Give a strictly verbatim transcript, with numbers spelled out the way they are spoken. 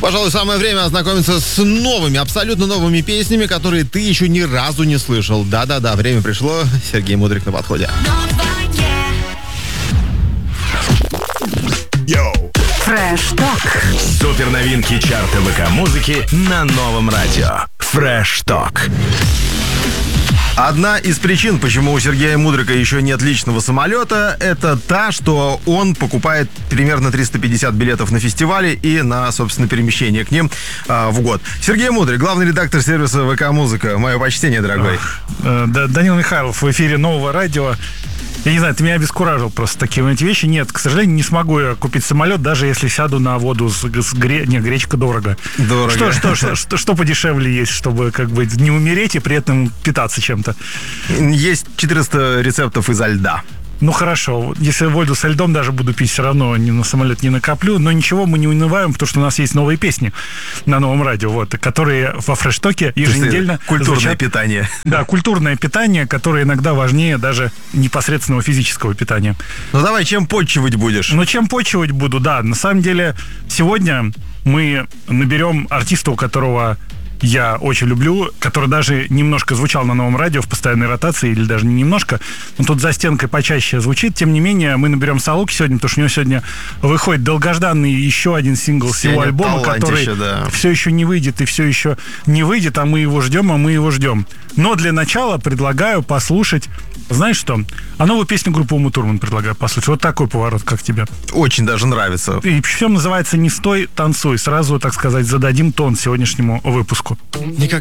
Пожалуй, самое время ознакомиться с новыми, абсолютно новыми песнями, которые ты еще ни разу не слышал. Да-да-да, время пришло. Сергей Мудрик на подходе. Йоу! Фреш-ток. Супер новинки чарта ВК-музыки на новом радио. Фреш-ток. Одна из причин, почему у Сергея Мудрика еще нет личного самолета, это та, что он покупает примерно триста пятьдесят билетов на фестивали и на, собственно, перемещение к ним а, в год. Сергей Мудрик, главный редактор сервиса ВК-музыка. Мое почтение, дорогой. Э, Данил Михайлов в эфире нового радио. Я не знаю, ты меня обескуражил просто такие вот эти вещи. Нет, к сожалению, не смогу я купить самолет, даже если сяду на воду с, с гре... Не, гречка дорого. Дорого. Что, что, что, что, что подешевле есть, чтобы как бы не умереть и при этом питаться чем-то? Есть четыреста рецептов изо льда. Ну хорошо, если воду со льдом даже буду пить, все равно ни на самолет не накоплю. Но ничего, мы не унываем, потому что у нас есть новые песни на новом радио, вот, которые во фреш-токе еженедельно культурное звучат. питание. Да, культурное питание, которое иногда важнее даже непосредственного физического питания. Ну давай, чем почивать будешь? Ну чем почивать буду, да. На самом деле, сегодня мы наберем артиста, у которого я очень люблю, который даже немножко звучал на новом радио в постоянной ротации, или даже не немножко, но тут за стенкой почаще звучит. Тем не менее, мы наберем Салуки сегодня, потому что у него сегодня выходит долгожданный еще один сингл с его альбома, который да. все еще не выйдет и все еще не выйдет, а мы его ждем, а мы его ждем. Но для начала предлагаю послушать, знаешь что? А новую песню группы Ума Турман предлагаю послушать. Вот такой поворот, как тебе? Очень даже нравится. И причем называется «Не стой, танцуй». Сразу, так сказать, зададим тон сегодняшнему выпуску. Никогда